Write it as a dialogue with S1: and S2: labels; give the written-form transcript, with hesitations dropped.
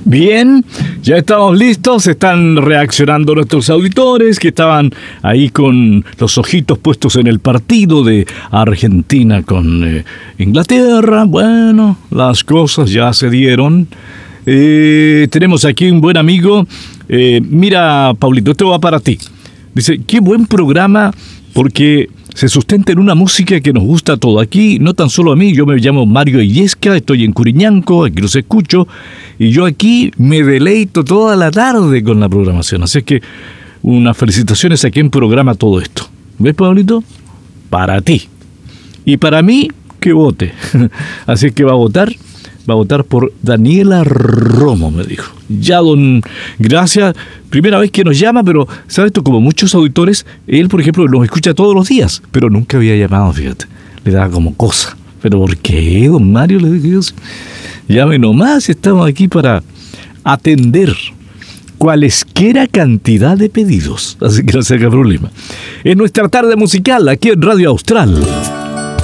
S1: Bien, ya estamos listos, están reaccionando nuestros auditores que estaban ahí con los ojitos puestos en el partido de Argentina con Inglaterra. Bueno, las cosas ya se dieron. Tenemos aquí un buen amigo. Mira, Paulito, esto va para ti. Dice, qué buen programa porque se sustenta en una música que nos gusta a todos. Aquí, no tan solo a mí, yo me llamo Mario Illesca, estoy en Curiñanco, aquí los escucho, y yo aquí me deleito toda la tarde con la programación. Así que, unas felicitaciones a quien programa todo esto. ¿Ves, Pablito? Para ti. Y para mí, que vote. Así que va a votar por Daniela Romo, me dijo. Ya, gracias, primera vez que nos llama, pero, ¿sabes tú? Como muchos auditores, él, por ejemplo, nos escucha todos los días, pero nunca había llamado, fíjate. Le daba como cosa. ¿Pero por qué, don Mario? Le dije yo. Llame nomás, estamos aquí para atender cualesquiera cantidad de pedidos. Así que no se haga problema. Es nuestra tarde musical aquí en Radio Austral.